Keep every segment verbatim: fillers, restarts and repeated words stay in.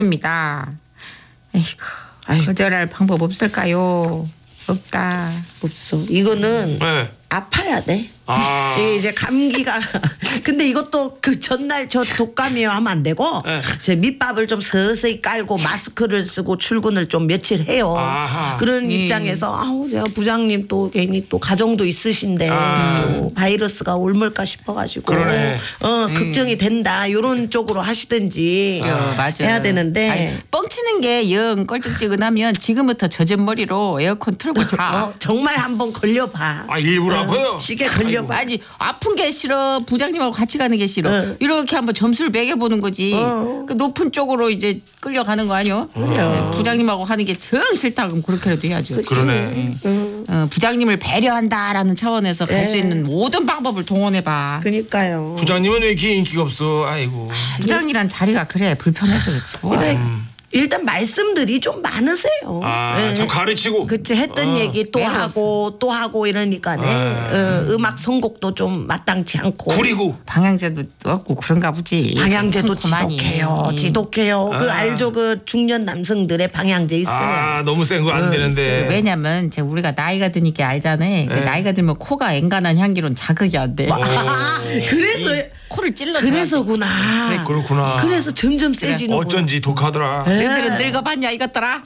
입니다. 에이구, 아이고. 거절할 방법 없을까요? 없다. 없어. 이거는 네. 아파야 돼. 아. 예, 이제 감기가 근데 이것도 그 전날 저 독감이에요 하면 안 되고 네. 제 밑밥을 좀 서서히 깔고 마스크를 쓰고 출근을 좀 며칠 해요. 아하. 그런 음. 입장에서 아우 내가 부장님 또 괜히 또 가정도 있으신데 아. 또 바이러스가 옮을까 싶어가지고 그러네. 어 걱정이 된다 이런 쪽으로 하시든지 어, 맞아. 해야 되는데 아니, 뻥치는 게 영 껄쩍지근하면 지금부터 젖은 머리로 에어컨 틀고 자. 어, 정말 한번 걸려봐. 아 일부러 아파요? 시계 걸려봐. 아니 아픈 게 싫어. 부장님하고 같이 가는 게 싫어. 어. 이렇게 한번 점수를 매겨보는 거지. 어. 그 높은 쪽으로 이제 끌려가는 거 아니요? 네, 부장님하고 하는 게 정 싫다 그럼 그렇게라도 해야죠. 그러네. 어, 부장님을 배려한다라는 차원에서 갈 수 네. 있는 모든 방법을 동원해봐. 그러니까요. 부장님은 왜 이렇게 인기가 없어? 아이고. 부장이란 자리가 그래 불편해서 그렇지 뭐. 그래, 일단 말씀들이 좀 많으세요. 아, 예. 참 가르치고. 그치 했던 어. 얘기 또 외로웠어. 하고 또 하고 이러니까네. 아. 어, 음악 선곡도 좀 마땅치 않고. 구리고. 방향제도 없고 그런가 보지. 방향제도 쿰쿰하니. 지독해요. 지독해요. 그 아. 알죠? 그 중년 남성들의 방향제 있어요. 아 너무 센 거 안 되는데. 왜냐면 이제 우리가 나이가 드니까 알잖아요. 그 네. 나이가 들면 코가 앵간한 향기로는 자극이 안 돼. 아, 그래서 코를 찔러. 그래서구나. 그렇구나. 그래서 점점 세지는 어쩐지 독하더라. 너희들은 늙어봤냐 이것들아?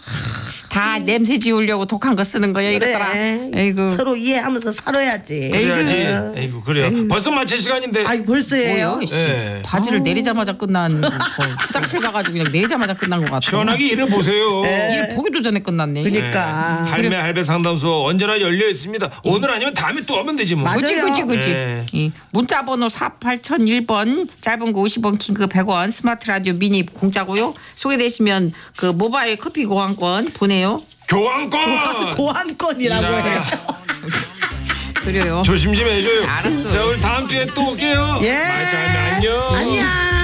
다 냄새 지우려고 독한 거 쓰는 거야 이것들아. 그래. 에이구. 서로 이해하면서 살아야지. 그래야지. 어. 에이구 그래요. 벌써 마칠 시간인데. 아이 벌써예요. 뭐야, 씨. 예. 바지를 내리자마자 끝난 거. 화장실 가가지고 그냥 내리자마자 끝난 것 같아. 시원하게 일을 보세요. 일 보기도 전에 끝났네. 그러니까. 네. 할매 할배 상담소 언제나 열려 있습니다. 오늘 아니면 다음에 또 오면 되지 뭐. 맞아요. 그지 그지 그지. 네. 이 문자번호 사 팔공공일 번 짧은 거 오십 원 긴 거 백 원 스마트 라디오 미니 공짜고요. 소개되시면 그 모바일 커피 교환권 보내요. 교환권. 고함권이라고 자, 해요. 그래요. 조심 좀 해줘요. 알았어. 자 우리 다음 주에 또 올게요. 예. 말짱 안녕. 안녕.